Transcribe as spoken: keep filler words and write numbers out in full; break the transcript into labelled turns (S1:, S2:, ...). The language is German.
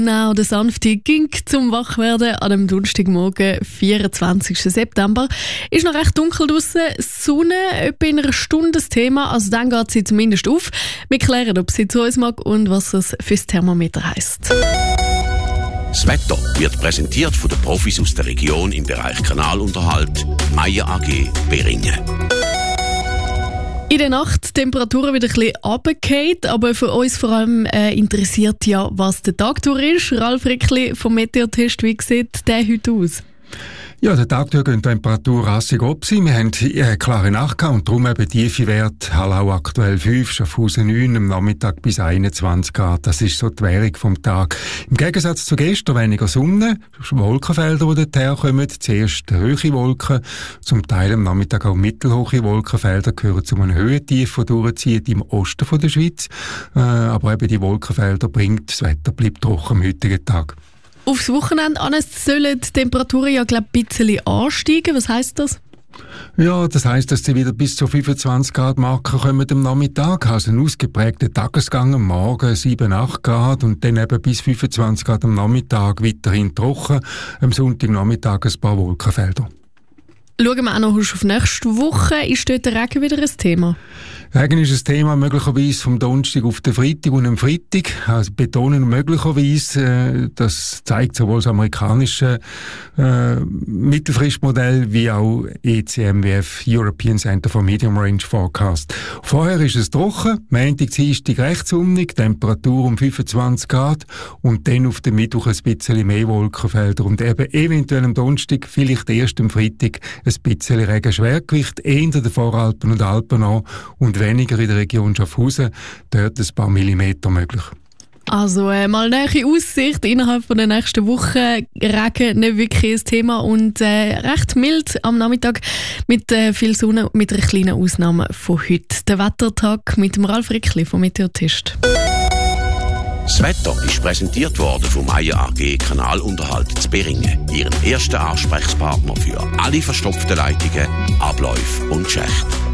S1: Genau, der sanfte ging zum Wachwerden an dem Donnerstagmorgen, vierundzwanzigsten September. Ist noch recht dunkel draussen. Sonne, etwa in einer Stunde das Thema, also dann geht sie zumindest auf. Wir klären, ob sie zu uns mag und was es fürs Thermometer heisst.
S2: Das Wetter wird präsentiert von den Profis aus der Region im Bereich Kanalunterhalt, Meyer A G Beringen.
S1: In der Nacht Temperaturen wieder ein bisschen runtergefallen, aber für uns vor allem äh, interessiert ja, was der Tag durch ist. Ralf Rickli vom Meteotest, wie sieht der heute aus?
S3: Ja, der Tag durch geht die Temperatur rassig ab sein. Wir haben eine klare Nacht gehabt und darum eben tiefe Werte. Hallau aktuell fünf, Schaffhausen neun, am Nachmittag bis einundzwanzig Grad. Das ist so die Währung vom Tag. Im Gegensatz zu gestern weniger Sonne, Wolkenfelder, die dort herkommen. Zuerst hohe Wolken, zum Teil am Nachmittag auch mittelhohe Wolkenfelder, gehören zu einem Höhentief, das durchzieht im Osten von der Schweiz. Äh, aber eben die Wolkenfelder bringt, das Wetter bleibt trocken am heutigen Tag.
S1: Aufs Wochenende an sollen die Temperaturen ja glaub, ein bisschen ansteigen. Was heisst das?
S3: Ja, das heisst, dass sie wieder bis zu fünfundzwanzig Grad Marken kommen am Nachmittag. Also ein ausgeprägter Tagesgang am Morgen sieben, acht Grad und dann eben bis fünfundzwanzig Grad am Nachmittag weiterhin trocken. Am Sonntagnachmittag ein paar Wolkenfelder.
S1: Schauen wir auch noch auf nächste Woche. Ist dort der Regen wieder ein Thema?
S3: Regen ist ein Thema möglicherweise vom Donnerstag auf den Freitag und am Freitag. Also betonen möglicherweise, das zeigt sowohl das amerikanische äh, Mittelfristmodell wie auch E C M W F, European Center for Medium Range Forecast. Vorher ist es trocken, Montag, Dienstag recht sonnig, Temperatur um fünfundzwanzig Grad und dann auf dem Mittwoch ein bisschen mehr Wolkenfelder und eben eventuell am Donnerstag, vielleicht erst am Freitag, ein bisschen Regen. Schwergewicht eher in den Voralpen und Alpen an und weniger in der Region Schaffhausen, dort ein paar Millimeter möglich.
S1: Also äh, mal nähere Aussicht innerhalb von der nächsten Woche. Regen nicht wirklich ein Thema und äh, recht mild am Nachmittag mit äh, viel Sonne, mit einer kleinen Ausnahme von heute. Der Wettertag mit dem Ralf Rickli vom Meteotest.
S2: Das Wetter ist präsentiert worden vom Meyer A G Kanalunterhalt zu Beringen, Ihren ersten Ansprechpartner für alle verstopften Leitungen, Abläufe und Schächte.